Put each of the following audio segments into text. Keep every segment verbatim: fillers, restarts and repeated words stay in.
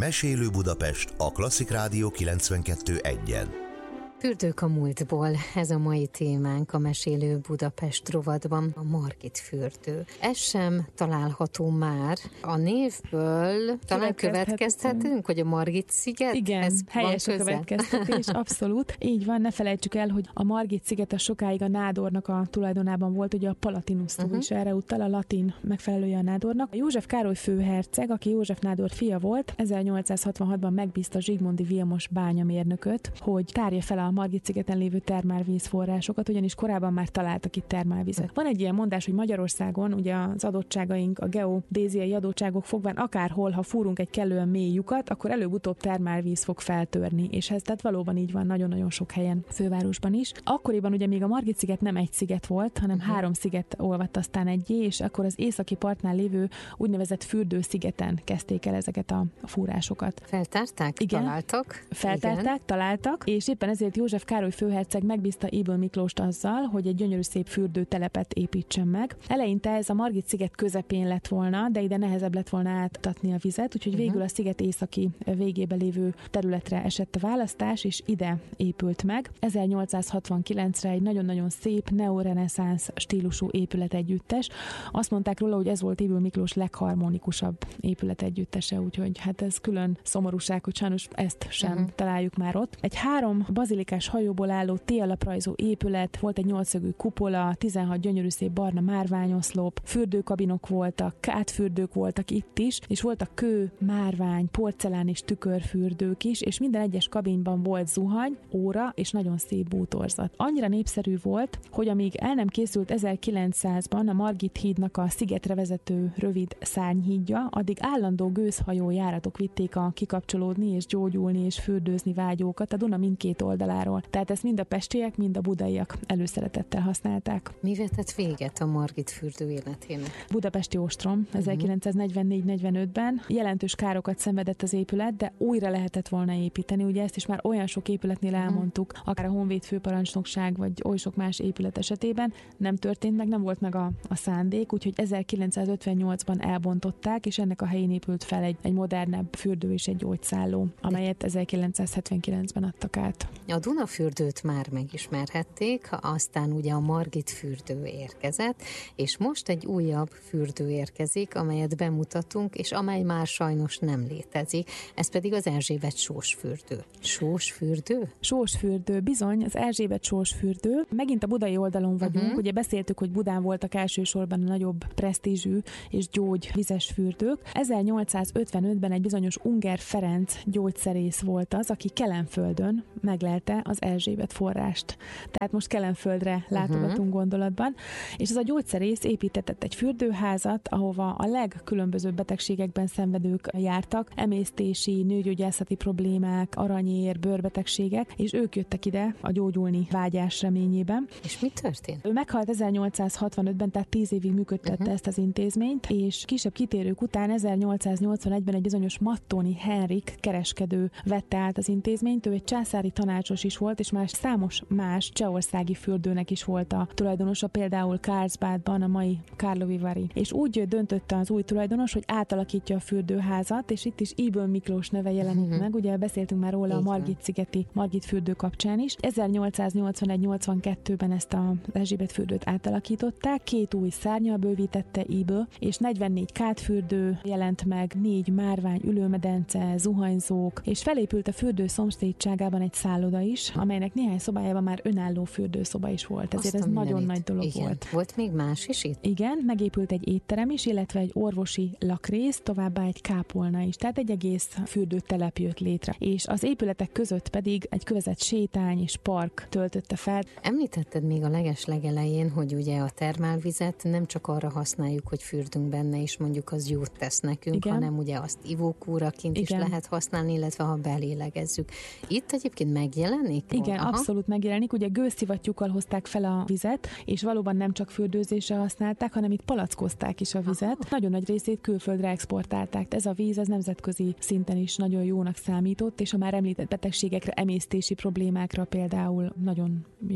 Mesélő Budapest a Klasszik Rádió kilencvenkettő egyen. Fürdők a múltból, ez a mai témánk a Mesélő Budapest rovatban, a Margit fürdő. Ez sem található már. A névből talán következhetünk, hogy a Margit sziget. Igen, helyes a következtetés, abszolút. Így van, ne felejtsük el, hogy a Margit sziget a sokáig a nádornak a tulajdonában volt, ugye a Palatinus uh-huh. is erre utal, a latin megfelelője a nádornak. A József Károly főherceg, aki József nádor fia volt, ezernyolcszázhatvanhatban megbízta Zsigmondy Vilmos bányamérnököt, hogy tárja fel a Margit szigeten lévő termálvízforrásokat, ugyanis korábban már találtak itt termálvizet. Van egy ilyen mondás, hogy Magyarországon ugye az adottságaink, a geodéziai adottságok fogván akárhol, ha fúrunk egy kellően mély lyukat, akkor előbb-utóbb termálvíz fog feltörni, és ez tehát valóban így van nagyon-nagyon sok helyen, fővárosban is. Akkoriban ugye még a Margit sziget nem egy sziget volt, hanem uh-huh. három sziget olvadt aztán egyé, és akkor az északi partnál lévő úgynevezett fürdőszigeten kezdték el ezeket a fúrásokat. Feltárták? Igen. Találtak? Feltárták, Igen. találtak, és éppen ezért József Károly főherceg megbízta Ybl Miklóst azzal, hogy egy gyönyörű szép fürdőtelepet építsen meg. Eleinte ez a Margit sziget közepén lett volna, de ide nehezebb lett volna áttatni a vizet, úgyhogy uh-huh. végül a sziget északi végébe lévő területre esett a választás, és ide épült meg. ezernyolcszázhatvankilencre egy nagyon-nagyon szép neoreneszánsz stílusú épületegyüttes. Azt mondták róla, hogy ez volt Ybl Miklós legharmonikusabb épületegyüttese, úgyhogy hát ez külön szomorúság, hogy sajnos ezt sem uh-huh. találjuk már ott. Egy három bazilikás hajóból álló T-alaprajzú épület, volt egy nyolcszögű kupola, tizenhat gyönyörű szép barna márványoszlop, fürdőkabinok voltak, kátfürdők voltak itt is, és voltak kő, márvány, porcelán és tükörfürdők is, és minden egyes kabinban volt zuhany, óra és nagyon szép bútorzat. Annyira népszerű volt, hogy amíg el nem készült ezerkilencszázban a Margit hídnak a szigetre vezető rövid szárnyhídja, addig állandó gőzhajó járatok vitték a kikapcsolódni és gyógyulni és fürdőzni vágyókat a Duna mindkét oldaláról. Tehát ezt mind a pestiek, mind a budaiak előszeretettel használták. Mi vetett véget a Margit fürdő életének? Budapesti ostrom ezerkilencszáznegyvennégy negyvenötben jelentős károkat szenvedett az épület, de újra lehetett volna építeni. Ugye ezt is már olyan sok épületnél elmondtuk, akár a Honvéd főparancsnokság, vagy oly sok más épület esetében nem történt meg, nem volt meg a, a szándék, úgyhogy ezerkilencszázötvennyolcban elbontották, és ennek a helyén épült fel egy, egy modernebb fürdő és egy gyógyszálló, amelyet ezerkilencszázhetvenkilencben adtak át. A Dunafürdőt már megismerhették, aztán ugye a Margit fürdő érkezett, és most egy újabb fürdő érkezik, amelyet bemutatunk, és amely már sajnos nem létezik, ez pedig az Erzsébet sós fürdő. Sós fürdő? Sós fürdő, bizony, az Erzsébet sós fürdő. Megint a budai oldalon vagyunk, uh-huh. ugye beszéltük, hogy Budán voltak elsősorban a nagyobb presztízsű és gyógy vizes fürdők. ezernyolcszázötvenötben egy bizonyos Unger Ferenc gyógyszerész volt az, aki Kelenföldön meglelte az Erzsébet forrást. Tehát most Kelenföldre látogatunk uh-huh. gondolatban, és ez a gyógyszerész építetett egy fürdőházat, ahova a legkülönbözőbb betegségekben szenvedők jártak, emésztési, nőgyógyászati problémák, aranyér, bőrbetegségek, és ők jöttek ide a gyógyulni vágyás reményében. És mi történt? Ő meghalt ezernyolcszázhatvanötben, tehát tíz évig működtette uh-huh. ezt az intézményt, és kisebb kitérők után ezernyolcszáznyolcvanegyben egy bizonyos Mattoni Henrik kereskedő vette át az intézményt. Ő egy császári tanácsos is volt, és már számos más csehországi fürdőnek is volt a tulajdonosa, például Karlsbadban, a mai Karlovy Vary. És úgy döntötte az új tulajdonos, hogy átalakítja a fürdőházat, és itt is Ybl Miklós neve jelenik uh-huh. meg, ugye beszéltünk már róla a Margit szigeti Margit fürdő kapcsán is. ezernyolcszáznyolcvanegy nyolcvankettőben ezt az Erzsébet fürdőt átalakították, két új szárnnyal bővítette Ybl, és negyvennégy kátfürdő jelent meg, négy márvány ülőmedence, zuhanyzók, és felépült a fürdő szomszédságában egy szálloda is, amelynek néhány szobájában már önálló fürdőszoba is volt. Ezért ez nagyon nagy dolog Igen. volt. Volt még más is itt? Igen, megépült egy étterem is, illetve egy orvosi lakrész, továbbá egy kápolna is. Tehát egy egész fürdőtelep jött létre. És az épületek között pedig egy kövezett sétány és park töltötte fel. Említetted még a leges legelején, hogy ugye a termálvizet nem csak arra használjuk, hogy fürdünk benne, és mondjuk az jót tesz nekünk, Igen. hanem ugye azt ivókúraként Igen. is lehet használni, illetve ha belélegezzük. Itt egyébként megjelenik? Igen, Aha. abszolút megjelenik. Ugye gőzszivattyúkkal hozták fel a vizet, és valóban nem csak fürdőzésre használták, hanem itt palackozták is a vizet. Aha. Nagyon nagy részét külföldre exportálták. Ez a víz, ez nemzetközi szinten is nagyon jónak számított, és a már említett betegségekre, emésztési problémákra például nagyon jól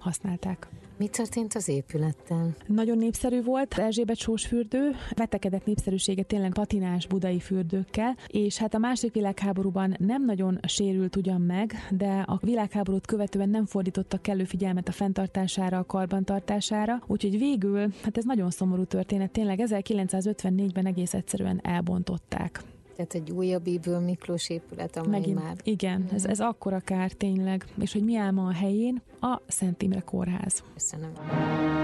használták. Mi történt az épülettel? Nagyon népszerű volt Erzsébet sós fürdő, vetekedett népszerűsége tényleg patinás budai fürdőkkel, és hát a második világháborúban nem nagyon sérült ugyan meg, de a világháborút követően nem fordítottak kellő figyelmet a fenntartására, a karbantartására, úgyhogy végül, hát ez nagyon szomorú történet, tényleg ezerkilencszázötvennégyben egész egyszerűen elbontották. Tehát egy újabb Ybl Miklós épület, amely Megint, már... Igen, ez, ez akkora kár tényleg. És hogy mi áll ma a helyén? A Szent Imre Kórház. Köszönöm.